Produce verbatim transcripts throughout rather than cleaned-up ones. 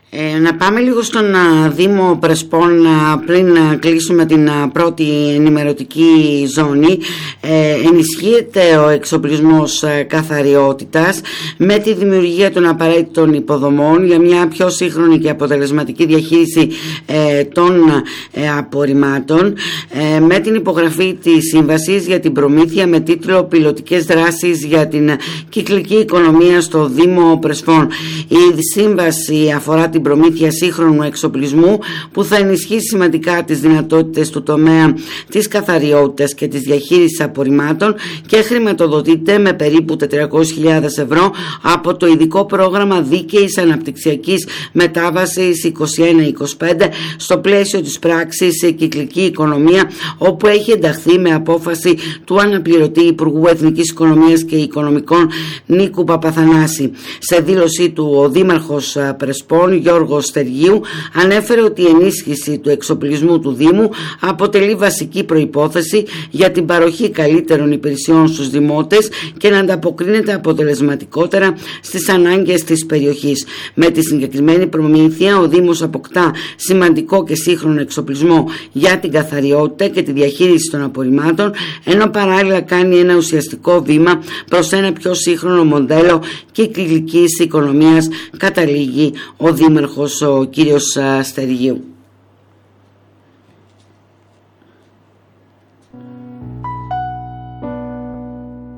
Ε, να πάμε λίγο στον α, Δήμο Πρεσπών α, πριν α, κλείσουμε την α, πρώτη ενημερωτική ζώνη. Ε, ενισχύεται ο εξοπλισμός α, καθαριότητας με τη δημιουργία των απαραίτητων υποδομών για μια πιο σύγχρονη και αποτελεσματική διαχείριση ε, των ε, απορριμμάτων, ε, με την υπογραφή της σύμβασης για την προμήθεια με τίτλο «Πιλωτικές δράσεις για την κυκλική οικονομία στο Δήμο Πρεσπών». Η σύμβαση αφορά την προμήθεια σύγχρονου εξοπλισμού που θα ενισχύσει σημαντικά τις δυνατότητες του τομέα της καθαριότητας και της διαχείρισης απορριμμάτων και χρηματοδοτείται με περίπου τετρακόσιες χιλιάδες ευρώ από το ειδικό πρόγραμμα δίκαιης αναπτυξιακής μετάβασης είκοσι ένα είκοσι πέντε στο πλαίσιο της πράξης κυκλική οικονομία, όπου έχει ενταχθεί με απόφαση του αναπληρωτή Υπουργού Εθνικής Οικονομίας και Οικονομικών Νίκου Παπαθανάση. Σε δήλωσή του, ο Δήμαρχος Πρεσπών Γιώργος Στεργίου ανέφερε ότι η ενίσχυση του εξοπλισμού του Δήμου αποτελεί βασική προϋπόθεση για την παροχή καλύτερων υπηρεσιών στους δημότες και να ανταποκρίνεται αποτελεσματικότερα στις ανάγκες της περιοχής. Με τη συγκεκριμένη προμήθεια, ο Δήμος αποκτά σημαντικό και σύγχρονο εξοπλισμό για την καθαριότητα και τη διαχείριση των απορριμμάτων, ενώ παράλληλα κάνει ένα ουσιαστικό βήμα προς ένα πιο σύγχρονο μοντέλο κυκλικής οικονομίας, καταλήγει ο Δήμαρχος ο κύριος Στεργίου.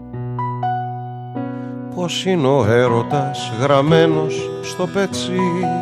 Πώς είναι ο έρωτας γραμμένος στο πετσί